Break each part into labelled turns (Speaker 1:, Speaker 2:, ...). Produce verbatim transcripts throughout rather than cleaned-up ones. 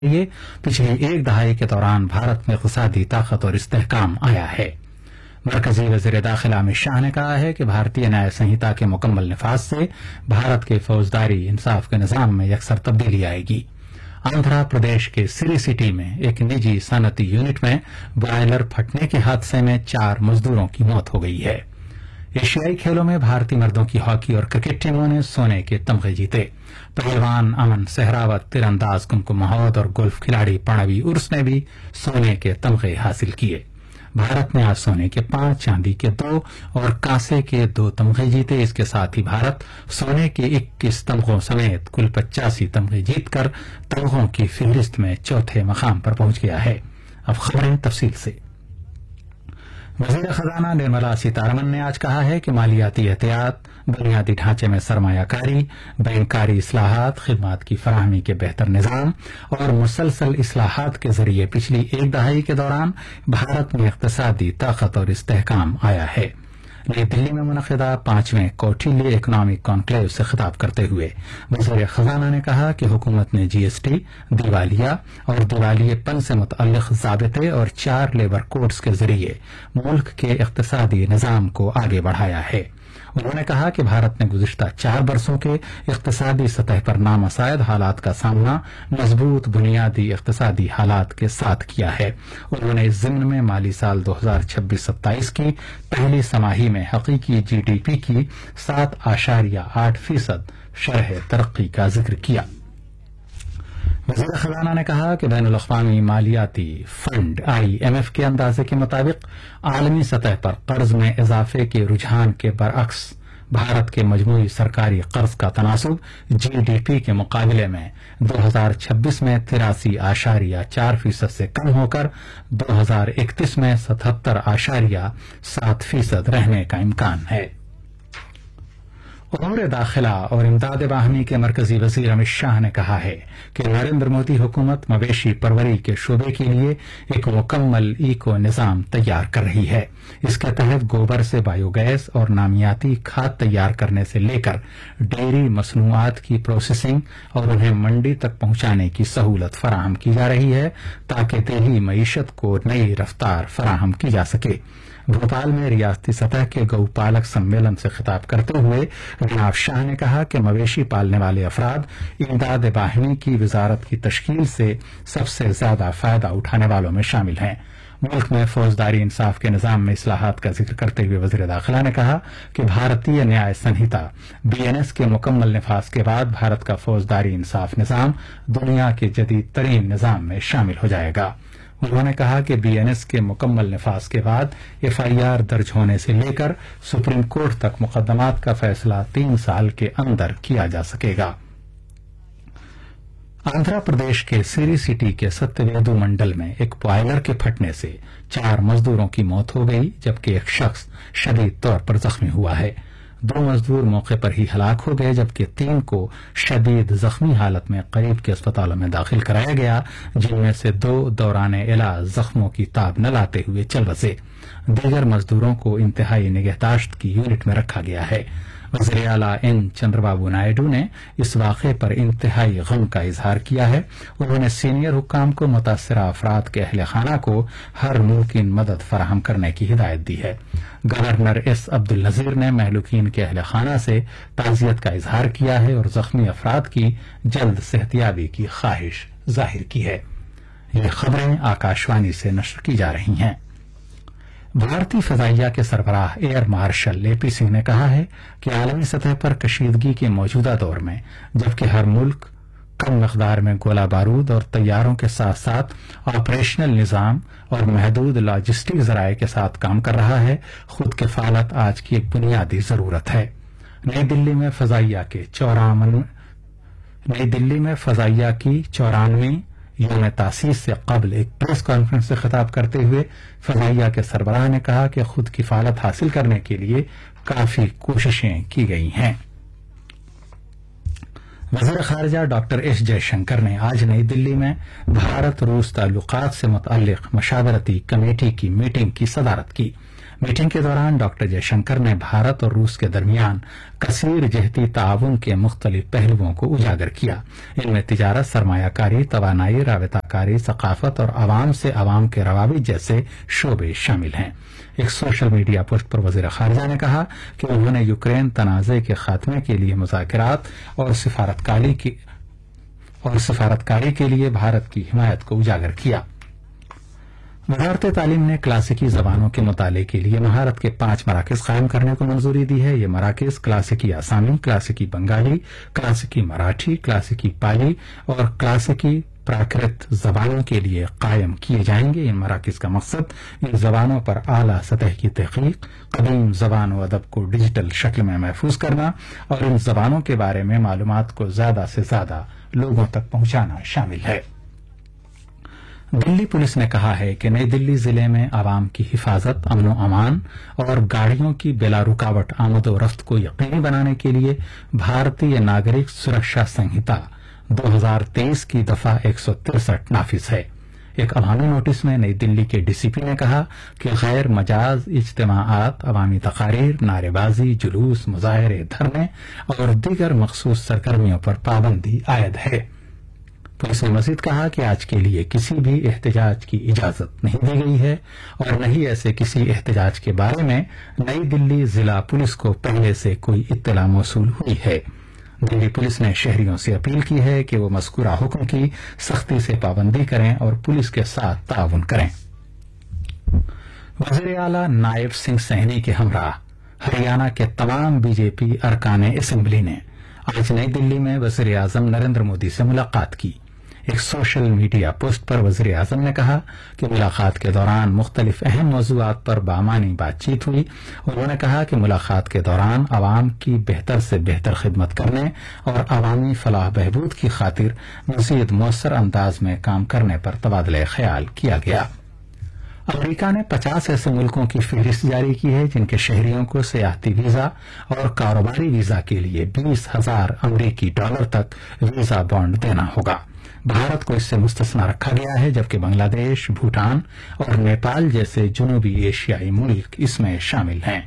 Speaker 1: یہ پچھلی ایک دہائی کے دوران بھارت میں اقتصادی طاقت اور استحکام آیا ہے۔ مرکزی وزیر داخلہ امت شاہ نے کہا ہے کہ بھارتی نیائے سنہتا کے مکمل نفاذ سے بھارت کے فوجداری انصاف کے نظام میں یکسر تبدیلی آئے گی۔ آندھرا پردیش کے سری سٹی میں ایک نجی صنعتی یونٹ میں بوائلر پھٹنے کے حادثے میں چار مزدوروں کی موت ہو گئی ہے۔ ایشیائی کھیلوں میں بھارتی مردوں کی ہاکی اور کرکٹ ٹیموں نے سونے کے تمغے جیتے۔ پہلوان امن سہراوت، تیر انداز کمکم مہود اور گولف کھلاڑی پرنوی ارس نے بھی سونے کے تمغے حاصل کیے۔ بھارت نے آج سونے کے پانچ، چاندی کے دو اور کانسے کے دو تمغے جیتے۔ اس کے ساتھ ہی بھارت سونے کے اکیس تمغوں سمیت کل پچاسی تمغے جیت کر تمغوں کی فہرست میں چوتھے مقام پر پہنچ گیا ہے۔ اب خبریں تفصیل سے۔ وزیر خزانہ نرملا سیتارمن نے آج کہا ہے کہ مالیاتی احتیاط، بنیادی ڈھانچے میں سرمایہ کاری، بینکاری اصلاحات، خدمات کی فراہمی کے بہتر نظام اور مسلسل اصلاحات کے ذریعے پچھلی ایک دہائی کے دوران بھارت میں اقتصادی طاقت اور استحکام آیا ہے۔ نئی دلی میں منعقدہ پانچویں کوٹھیلی اکنامک کانکلیو سے خطاب کرتے ہوئے وزیر خزانہ نے کہا کہ حکومت نے جی ایس ٹی، دیوالیہ اور دیوالیے پن سے متعلق ضابطے اور چار لیبر کوڈز کے ذریعے ملک کے اقتصادی نظام کو آگے بڑھایا ہے۔ انہوں نے کہا کہ بھارت نے گزشتہ چار برسوں کے اقتصادی سطح پر نامساعد حالات کا سامنا مضبوط بنیادی اقتصادی حالات کے ساتھ کیا ہے۔ انہوں نے اس ضمن میں مالی سال دو ہزار چھبیس ستائیس کی پہلی سماہی میں حقیقی جی ڈی پی کی سات اشاریہ آٹھ فیصد شرح ترقی کا ذکر کیا۔ وزیر خزانہ نے کہا کہ بین الاقوامی مالیاتی فنڈ آئی ایم ایف کے اندازے کے مطابق عالمی سطح پر قرض میں اضافے کے رجحان کے برعکس بھارت کے مجموعی سرکاری قرض کا تناسب جی ڈی پی کے مقابلے میں دو ہزار چھبیس میں تراسی اشاریہ چار فیصد سے کم ہو کر دو ہزار اکتیس میں ستہتر اشاریہ سات فیصد رہنے کا امکان ہے۔ امور داخلہ اور امداد باہمی کے مرکزی وزیر امت شاہ نے کہا ہے کہ نریندر مودی حکومت مویشی پروری کے شعبے کے لیے ایک مکمل ایکو نظام تیار کر رہی ہے۔ اس کے تحت گوبر سے بایو گیس اور نامیاتی کھاد تیار کرنے سے لے کر ڈیری مصنوعات کی پروسیسنگ اور انہیں منڈی تک پہنچانے کی سہولت فراہم کی جا رہی ہے تاکہ دیہی معیشت کو نئی رفتار فراہم کی جا سکے۔ بھوپال میں ریاستی سطح کے گو پالک سمیلن سے خطاب کرتے ہوئے جناب شاہ نے کہا کہ مویشی پالنے والے افراد امداد باہمی کی وزارت کی تشکیل سے سب سے زیادہ فائدہ اٹھانے والوں میں شامل ہیں۔ ملک میں فوجداری انصاف کے نظام میں اصلاحات کا ذکر کرتے ہوئے وزیر داخلہ نے کہا کہ بھارتی نیائے سنہتا بی این ایس کے مکمل نفاذ کے بعد بھارت کا فوجداری انصاف نظام دنیا کے جدید ترین نظام میں شامل ہو جائے گا۔ انہوں نے کہا کہ بی این ایس کے مکمل نفاذ کے بعد ایف آئی آر درج ہونے سے لے کر سپریم کورٹ تک مقدمات کا فیصلہ تین سال کے اندر کیا جا سکے گا۔ آندھرا پردیش کے سری سٹی کے ستیویدو منڈل میں ایک بوائلر کے پھٹنے سے چار مزدوروں کی موت ہو گئی جبکہ ایک شخص شدید طور پر زخمی ہوا ہے۔ دو مزدور موقع پر ہی ہلاک ہو گئے جبکہ تین کو شدید زخمی حالت میں قریب کے اسپتالوں میں داخل کرایا گیا، جن میں سے دو دوران علاج زخموں کی تاب نہ لاتے ہوئے چل بسے۔ دیگر مزدوروں کو انتہائی نگہداشت کی یونٹ میں رکھا گیا ہے۔ وزیر اعلیٰ این چندر بابو نائیڈو نے اس واقعے پر انتہائی غم کا اظہار کیا ہے۔ انہوں نے سینئر حکام کو متاثرہ افراد کے اہل خانہ کو ہر ممکن مدد فراہم کرنے کی ہدایت دی ہے۔ گورنر ایس عبد النذیر نے مہلوکین کے اہل خانہ سے تعزیت کا اظہار کیا ہے اور زخمی افراد کی جلد صحتیابی کی خواہش ظاہر کی ہے۔ یہ خبریں آکاشوانی سے نشر کی جا رہی ہیں۔ بھارتی فضائیہ کے سربراہ ایئر مارشل اے پی سنگھ نے کہا ہے کہ عالمی سطح پر کشیدگی کے موجودہ دور میں جبکہ ہر ملک کم مقدار میں گولہ بارود اور طیاروں کے ساتھ ساتھ آپریشنل نظام اور محدود لاجسٹک ذرائع کے ساتھ کام کر رہا ہے، خود کفالت آج کی ایک بنیادی ضرورت ہے۔ نئی دلی میں فضائیہ کے چورانوے نئی دلی میں فضائیہ کی چورانویں یوم تاسیس سے قبل ایک پریس کانفرنس سے خطاب کرتے ہوئے فضائیہ کے سربراہ نے کہا کہ خود کفالت حاصل کرنے کے لیے کافی کوششیں کی گئی ہیں۔ وزیر خارجہ ڈاکٹر ایس جے شنکر نے آج نئی دلی میں بھارت روس تعلقات سے متعلق مشاورتی کمیٹی کی میٹنگ کی صدارت کی۔ मीटिंग के दौरान डॉक्टर जयशंकर ने भारत और रूस के दरमियान कसीर जहती ताउन के मुख्तलिफ पहलुओं को उजागर किया। इनमें तिजारत, सरमायाकारी, तवानाई, राबताकारी, सकाफत और अवाम से अवाम के रवाबित जैसे शोबे शामिल हैं। एक सोशल मीडिया पोस्ट पर वजीर खारजा ने कहा कि उन्होंने यूक्रेन तनाज़े के खात्मे के लिए मुज़ाकरात और सिफारतकारी की और सिफारतकारी के लिए भारत की हिमायत को उजागर किया। वजारत तालीम ने क्लासिकी जबानों के मुताले के लिए महारत के पांच मराकज कायम करने को मंजूरी दी है। ये मराकज क्लासिकी आसामी, क्लासिकी बंगाली, क्लासिकी मराठी, क्लासिकी पाली और क्लासिकी प्राकृत जबानों के लिए कायम किए जाएंगे। इन मराकज का मकसद इन जबानों पर आला सतह की तहकीक, कदीम जबान व अदब को डिजिटल शक्ल में महफूज करना और इन जबानों के बारे में मालूमात को ज्यादा से ज्यादा लोगों तक पहुंचाना शामिल है। दिल्ली पुलिस ने कहा है कि नई दिल्ली जिले में आवाम की हिफाजत, अमनो अमान और गाड़ियों की बिला रुकावट आमदोरफ्त को यकीनी बनाने के लिए भारतीय नागरिक सुरक्षा संहिता दो हज़ार तेईस की दफा एक सौ तिरसठ नाफिज है। एक अवामी नोटिस में नई दिल्ली के डीसीपी ने कहा कि गैर मजाज इज्तिमाआत, अवामी तकारीर, नारेबाजी, जुलूस, मुजाहरे, धरने और दीगर मखसूस सरगर्मियों पर पाबंदी आयद है। पुलिस ने मजीद कहा कि आज के लिए किसी भी एहतजाज की इजाजत नहीं दी गई है और न ही ऐसे किसी एहतजाज के बारे में नई दिल्ली जिला पुलिस को पहले से कोई इत्तला मौसूल हुई है। दिल्ली पुलिस ने शहरियों से अपील की है कि वो मज़कूरा हुक्म की सख्ती से पाबंदी करें और पुलिस के साथ ताउन करें। वज़ीर आला नायब सिंह सहनी के हमराह हरियाणा के तमाम बीजेपी अरकान असेंबली ने आज नई दिल्ली में वज़ीर आज़म नरेंद्र मोदी से मुलाकात की। एक सोशल मीडिया पोस्ट पर वज़ीर आज़म ने कहा कि मुलाकात के दौरान मुख्तलिफ अहम मौज़ूआत पर बामानी बातचीत हुई। उन्होंने कहा कि मुलाकात के दौरान आवाम की बेहतर से बेहतर खिदमत करने और अवामी फलाह बहबूद की खातिर मज़ीद मौसर अंदाज में काम करने पर तबादला ख्याल किया गया। अमरीका ने पचास ऐसे मुल्कों की फहरिस्त जारी की है जिनके शहरियों को सियाहती वीजा और कारोबारी वीजा के लिए बीस हजार अमरीकी डॉलर तक वीजा बॉन्ड देना होगा। भारत को इससे मुस्तस्ना रखा गया है, जबकि बांग्लादेश, भूटान और नेपाल जैसे जनूबी एशियाई मुल्क इसमें शामिल हैं।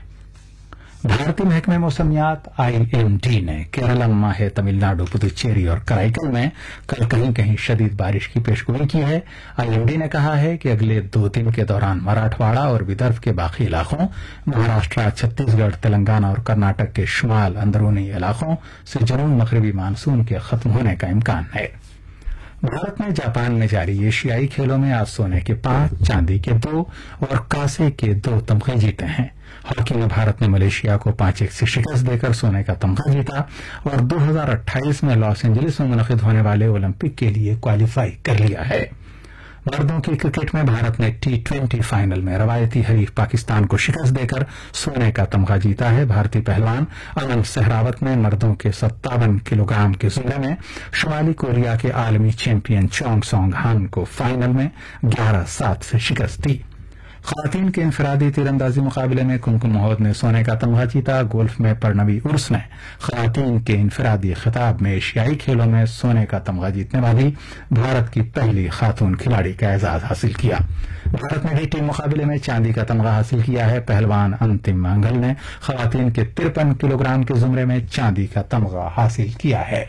Speaker 1: भारतीय महकमे मौसमियात आईएमडी ने केरल, माहे, तमिलनाडु, पुदुचेरी और कराईकल में कल कहीं कहीं शदीद बारिश की पेशगोई की है। आईएमडी ने कहा है कि अगले दो दिन के दौरान मराठवाड़ा और विदर्भ के बाकी इलाकों, महाराष्ट्र, छत्तीसगढ़, तेलंगाना और कर्नाटक के शुमाल अंदरूनी इलाकों से जनूब मगरबी मानसून के खत्म होने का इम्कान है। भारत ने जापान में जारी एशियाई खेलों में आज सोने के पांच, चांदी के दो और कांसे के दो तमगे जीते हैं। हॉकी में भारत ने मलेशिया को पांच एक से शिकस्त देकर सोने का तमगा जीता और दो हज़ार अट्ठाईस में लॉस एंजलिस में मुनक़िद होने वाले ओलंपिक के लिए क्वालिफाई कर लिया है। मर्दों की क्रिकेट में भारत ने टी ट्वेंटी फाइनल में रवायती हरीफ पाकिस्तान को शिकस्त देकर सोने का तमगा जीता है। भारतीय पहलवान अनंत सहरावत ने मर्दों के सत्तावन किलोग्राम के जुमरे में शुमाली कोरिया के आलमी चैंपियन चोंग सोंग हान को फाइनल में ग्यारह सात से शिकस्त दी। ख़वातीन के इनफरादी तीरंदाजी मुकाबले में कुमकुम महमूद ने सोने का तमगा जीता। गोल्फ में परनवी उर्स ने ख़वातीन के इनफरादी खिताब में एशियाई खेलों में सोने का तमगा जीतने वाली भारत की पहली खातून खिलाड़ी का एजाज हासिल किया। भारत ने भी टीम मुकाबले में चांदी का तमगा हासिल किया है। पहलवान अंतिम मांगल ने ख़वातीन के तिरपन किलोग्राम के जुमरे में चांदी का तमगा हासिल किया है।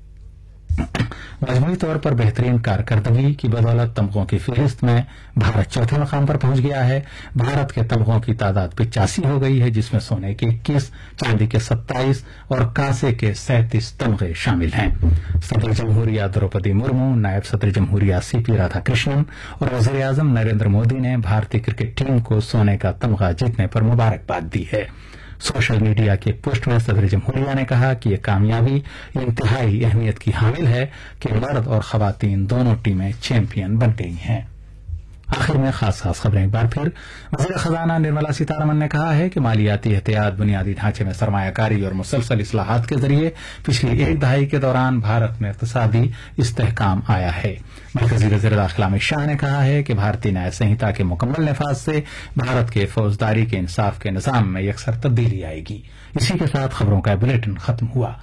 Speaker 1: मजमूई तौर पर बेहतरीन कारकर्दगी की बदौलत तमगों की फहरिस्त में भारत चौथे मकाम पर पहुंच गया है। भारत के तमगों की तादाद पिचासी हो गई है, जिसमें सोने के इक्कीस, चांदी के सत्ताईस और कांसे के सैंतीस तमगे शामिल हैं। सदर जमहूरिया द्रौपदी मुर्मू, नायब सदर जमहूरिया सीपी राधाकृष्णन और वज़ीर आज़म नरेंद्र मोदी ने भारतीय क्रिकेट टीम को सोने का तमगा जीतने पर मुबारकबाद दी है। सोशल मीडिया के पोस्ट में सदर जमहूरिया ने कहा कि यह कामयाबी इंतहाई अहमियत की हामिल है कि मर्द और खवातीन दोनों टीमें चैंपियन बन गई हैं। आखिर में खास खास खबरें एक बार फिर। वज़ीर खजाना निर्मला सीतारमण ने कहा है कि मालियाती एहतियात, बुनियादी ढांचे में सरमायाकारी और मुसलसल इस्लाहात के जरिए पिछली एक दहाई के दौरान भारत में इक़्तिसादी इस्तेहकाम आया है। मरकजी वज़ीर दाखिला अमित शाह ने कहा है कि भारतीय न्याय संहिता के मुकम्मल नफाज से भारत के फौजदारी के इंसाफ के निज़ाम में यकसर तब्दीली आएगी। इसी के साथ खबरों का बुलेटिन खत्म हुआ।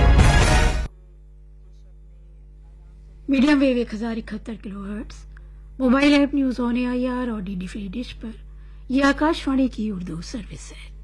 Speaker 2: मीडियम वेव एक हजार इकहत्तर kilo hertz mobile app news on a I R اور ڈی ڈی فری ڈش پر. یہ آکاش وانی کی اردو سروس ہے.